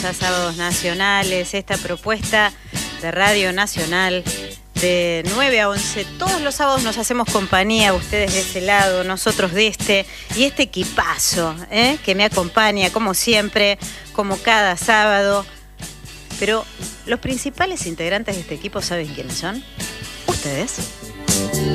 a Sábados Nacionales, esta propuesta de Radio Nacional de 9 a 11. Todos los sábados nos hacemos compañía, ustedes de ese lado, nosotros de este, y este equipazo que me acompaña como siempre, como cada sábado. Pero los principales integrantes de este equipo, ¿saben quiénes son? Ustedes.